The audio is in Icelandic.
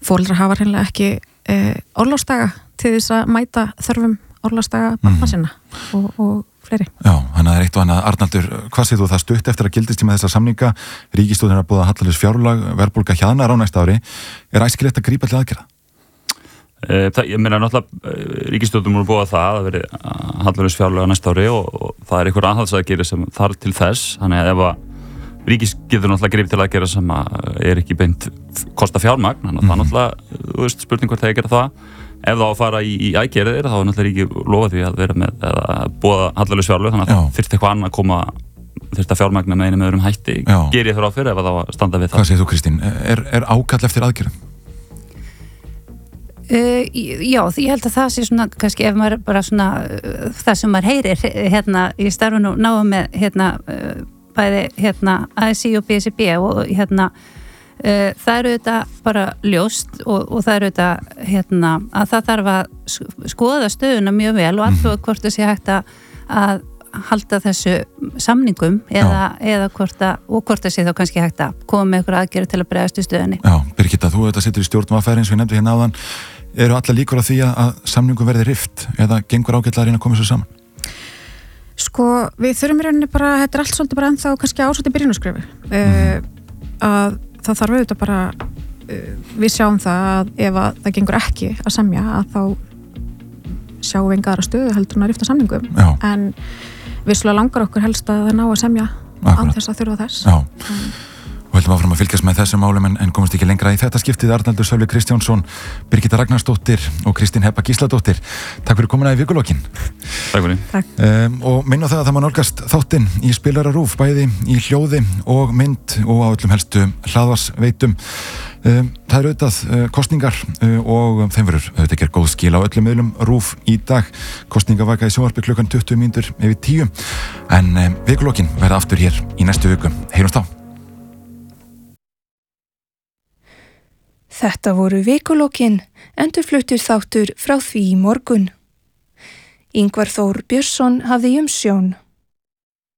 foreldrar hafa hreinlega ekki orlofsdaga til þess að mæta þörfum orlofsdaga barna sinna og fleiri. Já, þannig að það eitt og annað. Arnaldur, hvað segir þú það stutt eftir að gildistíma þessa samninga, ríkisstjórnin er að boða hallalaus fjárlag, verðbólga hjaðnar á næsta ári, er æskilegt að grípa til aðgerða? Ég meina náttúrulega ríkisstjórnin múið búið það að veri hallalaus fjárlag á næsta ári og það er einhver aðhaldsaðgerði sem þarf til þess, þannig að ef að ríkis getur náttúrulega gripið til aðgerða sem er ekki beint kosta fjármagn, þannig að það náttúrulega, þú veist, spurning hvort það gera það. Ef það á að fara í aðgerðir þá er náttúrulega ríki lofað því að vera með að boða hallalaus fjárlög, þannig að það þyrfti eitthvað annað að koma, þyrfti að fjármagna með einum öðrum hætti. Ger ég þurfa á fyrir ef það á að standa við það. Hvað segir þú, Kristín? Er ákall eftir aðgerðum? Já, ég held að það sé svona, kannski ef maður bara svona, það sem maður heyrir hérna í starfinu náum með bæði ASÍ og BSRB og það eru þetta bara ljóst og það eru þetta að það þarf að skoða stöðuna mjög vel og alltaf hvort það sé hægt að halda þessu samningum eða hvort það sé þá kannski hægt að koma með einhverja aðgerð til að bregðast í stöðunni. Já, Birgitta, þú situr í stjórn VR eins og ég nefndi hérna áðan. Eru allar líkur á því að samningum verði rift eða gengur ágætlega að reyna að koma svo saman? Sko, við þurfum í rauninni bara, þetta er allt svolítið bara ennþá kannski ásvöldi byrjunarskrifu. Að það þarf auðvitað bara, við sjáum það að ef að það gengur ekki að semja að þá sjáum við enga aðra stöðu heldur en að rifta samningum. Já. En vissulega langar okkur helst að það ná að semja án þess að þurfa þess. Já. Og heldum áfram að fylgjast með þessum málum en komast ekki lengra í þetta skiptið. Arnaldur Sölvi Kristjánsson, Birgitta Ragnarsdóttir og Kristín Heba Gísladóttir. Takk fyrir komuna í Vikulokin. Takk fyrir. Takk. Og minna það að það má nálgast þáttinn í Spilara RÚV, bæði í hljóði og mynd og á öllum helstu hlaðvarsveitum. Það eru auðvitað kosningar og þeim verður auðvitað ekki góð skil á öllum miðlum RÚV í dag. Kosningavaka í sjónvarpi klukkan 20:10. En Vikulokin verða aftur hér í næstu viku. Heyrumst þá. Þetta voru Vikulokin, endurfluttur þáttur frá því í morgun. Ingvar Þór Björnsson hafði umsjón.